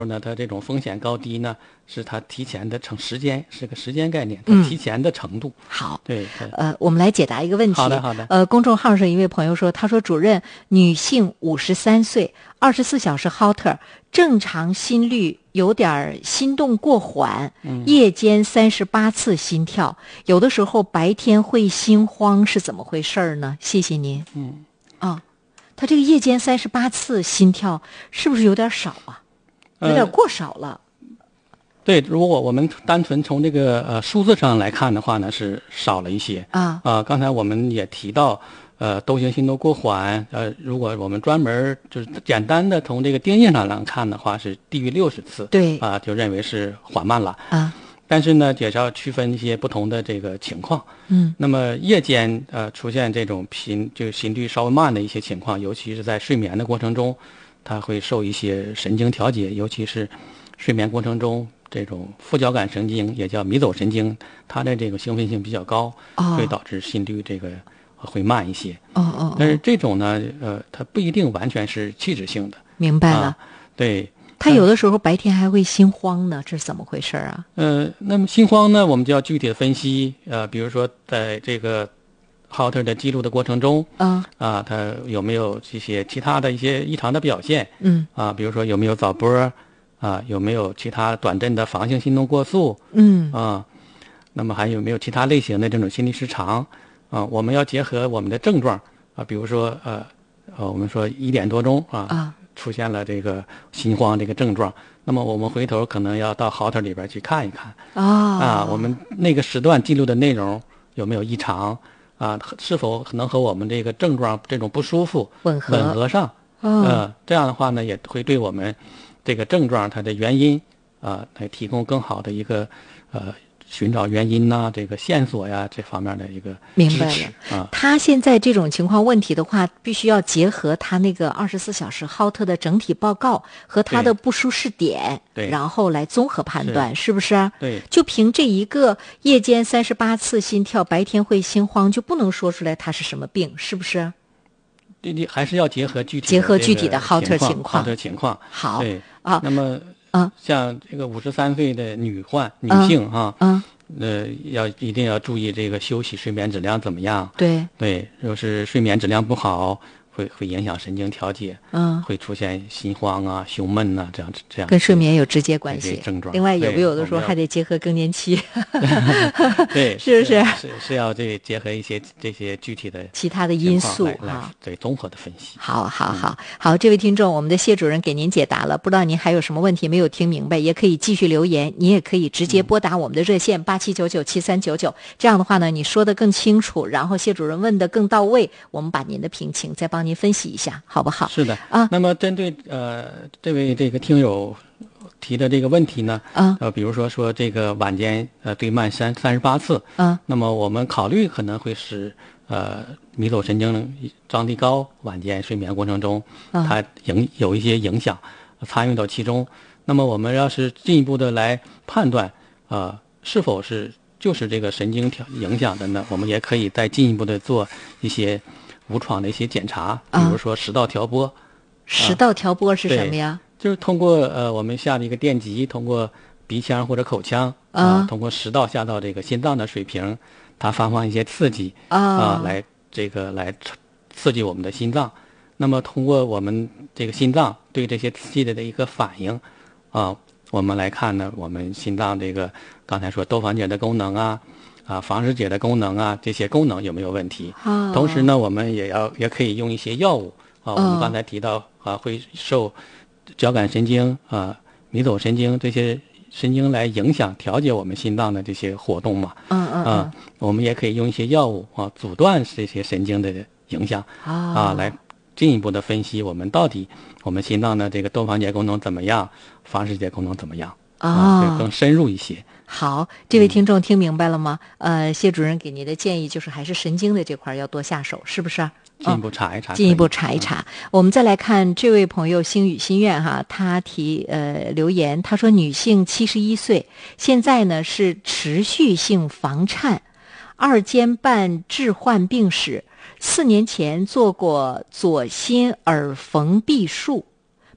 呢，它这种风险高低呢，是它提前的时间，是个时间概念，它提前的程度。 好， 对， 我们来解答一个问题。 好的。 公众号上一位朋友说，他说主任，女性53岁，24小时 Holter， 正常心率有点心动过缓，夜间38次心跳，有的时候白天会心慌，是怎么回事呢？谢谢您。他这个夜间38次心跳是不是有点少啊？有点过少了。 对，如果我们单纯从这个数字上来看的话呢，是少了一些刚才我们也提到，窦性心动过缓，如果我们专门就是简单的从这个定义上来看的话，是低于60次， 对就认为是缓慢了但是呢，也是要区分一些不同的这个情况。那么夜间出现这种心率稍微慢的一些情况，尤其是在睡眠的过程中，它会受一些神经调节，尤其是睡眠过程中这种副交感神经也叫迷走神经，它的这个兴奋性比较高，会导致心率这个会慢一些。但是这种呢，它不一定完全是器质性的。 明白了。 对。 他有的时候白天还会心慌呢，这是怎么回事啊？ 那么心慌呢，我们就要具体的分析。比如说在这个 Holter 的记录的过程中，他有没有这些其他的一些异常的表现？比如说有没有早搏有没有其他短阵的房性心动过速？那么还有没有其他类型的这种心律失常？我们要结合我们的症状比如说我们说1点多钟出现了这个心慌这个症状，那么我们回头可能要到 Holter 里边去看一看我们那个时段记录的内容有没有异常是否可能和我们这个症状这种不舒服吻合上这样的话呢，也会对我们这个症状它的原因来提供更好的一个寻找原因这个线索呀，这方面的一个支持。明白了他现在这种情况问题的话，必须要结合他那个24小时 Holter 的整体报告和他的不舒适点， 对， 然后来综合判断，是不是？ 对， 就凭这一个夜间38次心跳，白天会心慌，就不能说出来他是什么病，是不是？ 你还是要结合具体的 Holter 情况。 好， 对那么像这个53岁的女性一定要注意这个休息睡眠质量怎么样。对，要是睡眠质量不好，会影响神经调节，会出现心慌胸闷这样跟睡眠有直接关系症状。 另外有的时候还得结合更年期对， 是不是？ 是要结合一些这些具体的其他的因素对综合的分析。 好，这位听众，我们的谢主任给您解答了，不知道您还有什么问题没有听明白，也可以继续留言，你也可以直接拨打我们的热线87997399，这样的话呢，你说的更清楚，然后谢主任问的更到位，我们把您的病情再帮您分析一下，好不好？ 是的那么针对这位这个听友提的这个问题呢比如说这个晚间对慢38次那么我们考虑可能会使迷走神经张力高，晚间睡眠过程中它有一些影响参与到其中。那么我们要是进一步的来判断是否就是这个神经影响的呢，我们也可以再进一步的做一些无创的一些检查，比如说食道调拨。 食道调拨是什么呀？ 就是通过我们下的一个电极，通过鼻腔或者口腔通过食道下到这个心脏的水平，它发放一些刺激来刺激我们的心脏。那么通过我们这个心脏对这些刺激的一个反应我们来看呢，我们心脏这个刚才说窦房结的功能房室结的功能这些功能有没有问题？同时呢，我们也可以用一些药物我们刚才提到会受交感神经迷走神经这些神经来影响调节我们心脏的这些活动嘛。我们也可以用一些药物阻断这些神经的影响来进一步的分析我们到底我们心脏的这个窦房结功能怎么样，房室结功能怎么样更深入一些。 好，这位听众听明白了吗？谢主任给您的建议就是还是神经的这块要多下手，是不是？ 进一步查一查。我们再来看这位朋友星语心愿他留言，他说女性71岁，现在呢是持续性房颤，2间半置换病史，4年前做过左心耳缝壁术，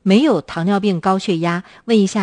没有糖尿病、高血压，问一下